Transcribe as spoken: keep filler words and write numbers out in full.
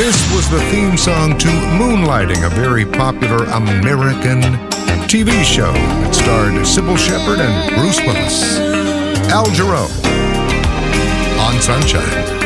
This was the theme song to Moonlighting, a very popular American T V show that starred Sybil Shepherd and Bruce Willis. Al Jarreau on Sunshine.